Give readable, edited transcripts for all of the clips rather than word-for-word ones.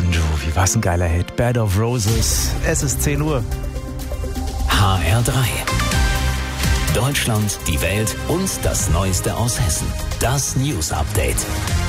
Bon Jovi, was ein geiler Hit. Bed of Roses. Es ist 10 Uhr. HR3. Deutschland, die Welt und das Neueste aus Hessen. Das News Update.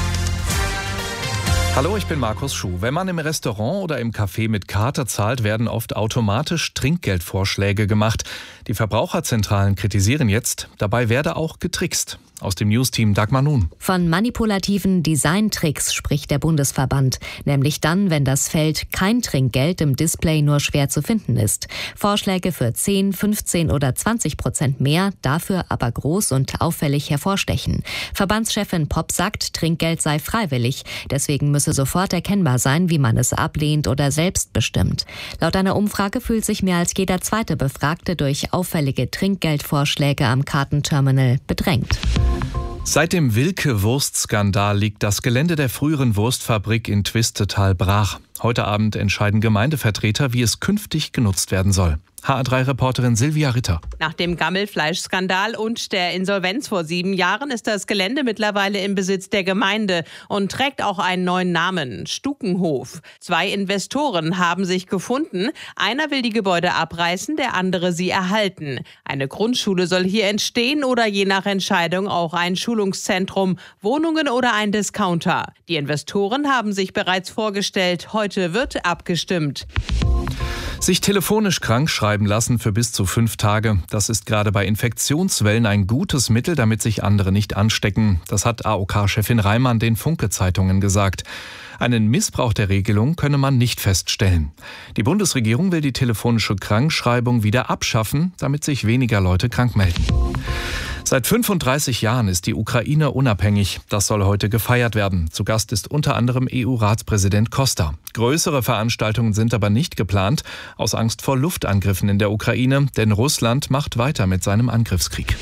Hallo, ich bin Markus Schuh. Wenn man im Restaurant oder im Café mit Karte zahlt, werden oft automatisch Trinkgeldvorschläge gemacht. Die Verbraucherzentralen kritisieren jetzt, dabei werde auch getrickst. Aus dem Newsteam Dagmar Nun. Von manipulativen Designtricks spricht der Bundesverband. Nämlich dann, wenn das Feld kein Trinkgeld im Display nur schwer zu finden ist. Vorschläge für 10, 15 oder 20% mehr, dafür aber groß und auffällig hervorstechen. Verbandschefin Popp sagt, Trinkgeld sei freiwillig. Deswegen müsse sofort erkennbar sein, wie man es ablehnt oder selbst bestimmt. Laut einer Umfrage fühlt sich mehr als jeder zweite Befragte durch auffällige Trinkgeldvorschläge am Kartenterminal bedrängt. Seit dem Wilke-Wurst-Skandal liegt das Gelände der früheren Wurstfabrik in Twistetal brach. Heute Abend entscheiden Gemeindevertreter, wie es künftig genutzt werden soll. HR3-Reporterin Silvia Ritter. Nach dem Gammelfleischskandal und der Insolvenz vor 7 Jahren ist das Gelände mittlerweile im Besitz der Gemeinde und trägt auch einen neuen Namen, Stukenhof. 2 Investoren haben sich gefunden. Einer will die Gebäude abreißen, der andere sie erhalten. Eine Grundschule soll hier entstehen oder je nach Entscheidung auch ein Schulungszentrum, Wohnungen oder ein Discounter. Die Investoren haben sich bereits vorgestellt, heute wird abgestimmt. Sich telefonisch krank schreiben lassen für bis zu 5 Tage. Das ist gerade bei Infektionswellen ein gutes Mittel, damit sich andere nicht anstecken. Das hat AOK-Chefin Reimann den Funke-Zeitungen gesagt. Einen Missbrauch der Regelung könne man nicht feststellen. Die Bundesregierung will die telefonische Krankschreibung wieder abschaffen, damit sich weniger Leute krank melden. Seit 35 Jahren ist die Ukraine unabhängig. Das soll heute gefeiert werden. Zu Gast ist unter anderem EU-Ratspräsident Costa. Größere Veranstaltungen sind aber nicht geplant, aus Angst vor Luftangriffen in der Ukraine, denn Russland macht weiter mit seinem Angriffskrieg.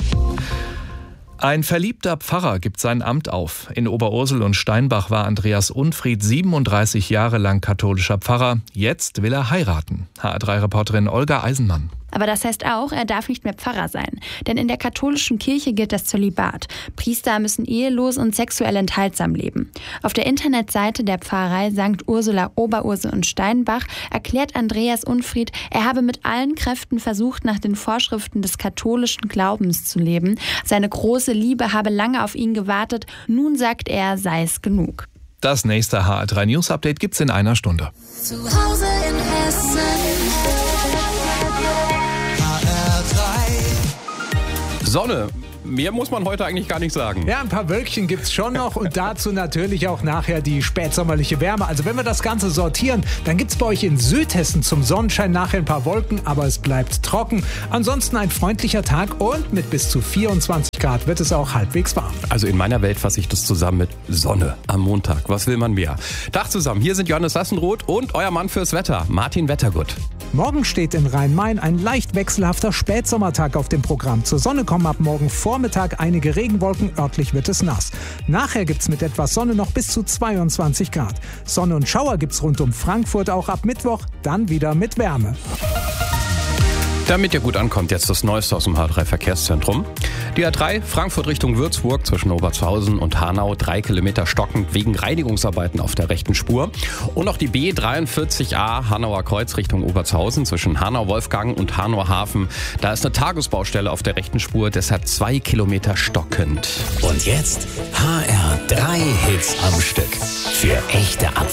Ein verliebter Pfarrer gibt sein Amt auf. In Oberursel und Steinbach war Andreas Unfried 37 Jahre lang katholischer Pfarrer. Jetzt will er heiraten. HR3-Reporterin Olga Eisenmann. Aber das heißt auch, er darf nicht mehr Pfarrer sein. Denn in der katholischen Kirche gilt das Zölibat. Priester müssen ehelos und sexuell enthaltsam leben. Auf der Internetseite der Pfarrei St. Ursula Oberursel und Steinbach erklärt Andreas Unfried, er habe mit allen Kräften versucht, nach den Vorschriften des katholischen Glaubens zu leben. Seine große Liebe habe lange auf ihn gewartet. Nun sagt er, sei es genug. Das nächste HR3 News Update gibt's in einer Stunde. Zu Hause in Hessen. Sonne. Mehr muss man heute eigentlich gar nicht sagen. Ja, ein paar Wölkchen gibt's schon noch und dazu natürlich auch nachher die spätsommerliche Wärme. Also wenn wir das Ganze sortieren, dann gibt's bei euch in Südhessen zum Sonnenschein nachher ein paar Wolken, aber es bleibt trocken. Ansonsten ein freundlicher Tag und mit bis zu 24 Grad wird es auch halbwegs warm. Also in meiner Welt fasse ich das zusammen mit Sonne am Montag. Was will man mehr? Tag zusammen, hier sind Johannes Sassenroth und euer Mann fürs Wetter, Martin Wettergut. Morgen steht in Rhein-Main ein leicht wechselhafter Spätsommertag auf dem Programm. Zur Sonne kommen ab morgen Vormittag einige Regenwolken, örtlich wird es nass. Nachher gibt's mit etwas Sonne noch bis zu 22 Grad. Sonne und Schauer gibt's rund um Frankfurt auch ab Mittwoch, dann wieder mit Wärme. Damit ihr gut ankommt, jetzt das Neueste aus dem H3 Verkehrszentrum. Die A3 Frankfurt Richtung Würzburg zwischen Obertshausen und Hanau 3 Kilometer stockend wegen Reinigungsarbeiten auf der rechten Spur. Und auch die B43A Hanauer Kreuz Richtung Obertshausen zwischen Hanau-Wolfgang und Hanau-Hafen. Da ist eine Tagesbaustelle auf der rechten Spur, deshalb 2 Kilometer stockend. Und jetzt HR3 Hits am Stück. Für echte